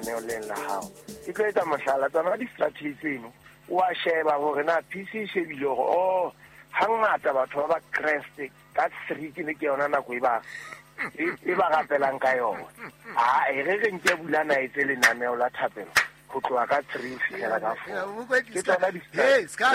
neoleng la hao ke tlo etsa mohlala tsona di-strategy tseno wa sheba gore na PC e shebile gore hangata batho ba kreste ka street le ke yona nako e ba gapelang ka yona e re nke bulana etse lenaneo la thapelo go tloa ka 3 fela ka 4 ke tsona